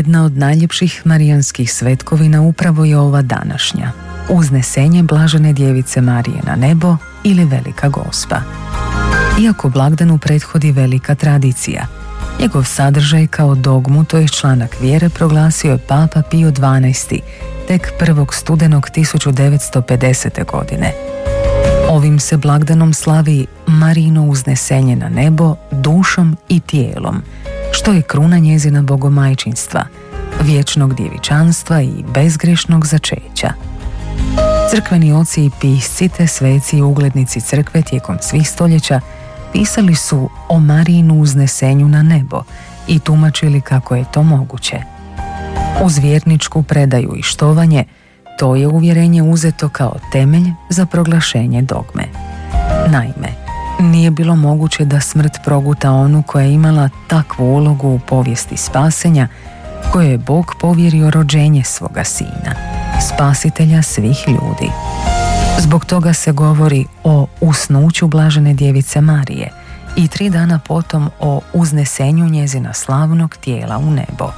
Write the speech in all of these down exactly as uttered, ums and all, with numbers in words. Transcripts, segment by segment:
Jedna od najljepših marijanskih svetkovina upravo je ova današnja, uznesenje blažene djevice Marije na nebo ili Velika Gospa. Iako blagdanu prethodi velika tradicija, njegov sadržaj kao dogmu, to je članak vjere, proglasio je Papa Pio dvanaesti tek prvog studenog tisuću devetsto pedesete. godine. Ovim se blagdanom slavi Marijino uznesenje na nebo dušom i tijelom, što je kruna njezina bogomajčinstva, vječnog djevičanstva i bezgrešnog začeća. Crkveni oci i pisci te sveci i uglednici crkve tijekom svih stoljeća pisali su o Marijinu uznesenju na nebo i tumačili kako je to moguće. Uz vjerničku predaju i štovanje, to je uvjerenje uzeto kao temelj za proglašenje dogme. Naime, nije bilo moguće da smrt proguta onu koja je imala takvu ulogu u povijesti spasenja, koje je Bog povjerio rođenje svoga sina, spasitelja svih ljudi. Zbog toga se govori o usnuću blažene djevice Marije i tri dana potom o uznesenju njezina slavnog tijela u nebo.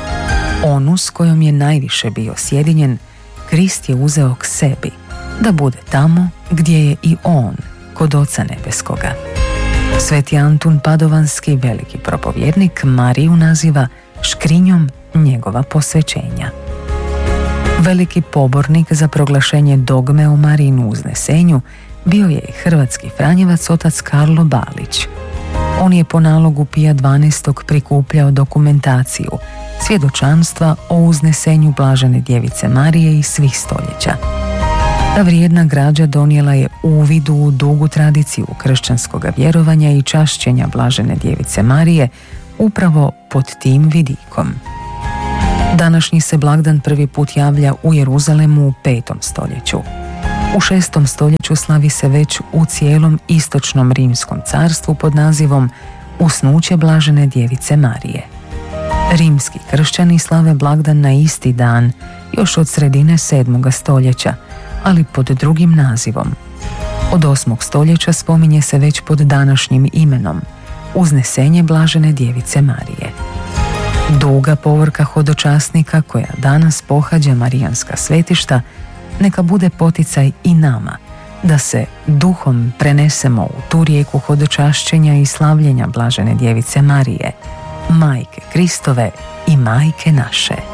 Onu s kojom je najviše bio sjedinjen, Krist je uzeo k sebi, da bude tamo gdje je i on, kod Oca Nebeskoga. Sveti Antun Padovanski, veliki propovjednik, Mariju naziva škrinjom njegova posvećenja. Veliki pobornik za proglašenje dogme o Marijinu uznesenju bio je hrvatski franjevac otac Karlo Balić. On je po nalogu Pija dvanaestog prikupljao dokumentaciju, svjedočanstva o uznesenju blažene djevice Marije iz svih stoljeća. Ta vrijedna građa donijela je uvid u dugu tradiciju kršćanskog vjerovanja i čašćenja blažene djevice Marije upravo pod tim vidikom. Današnji se blagdan prvi put javlja u Jeruzalemu u petom stoljeću. U šestom stoljeću slavi se već u cijelom istočnom rimskom carstvu pod nazivom Usnuće blažene djevice Marije. Rimski kršćani slave blagdan na isti dan još od sredine sedmoga stoljeća, ali pod drugim nazivom. Od osmog stoljeća spominje se već pod današnjim imenom Uznesenje blažene djevice Marije. Duga povorka hodočasnika koja danas pohađa marijanska svetišta neka bude poticaj i nama da se duhom prenesemo u tu rijeku hodočašćenja i slavljenja blažene djevice Marije, majke Kristove i majke naše.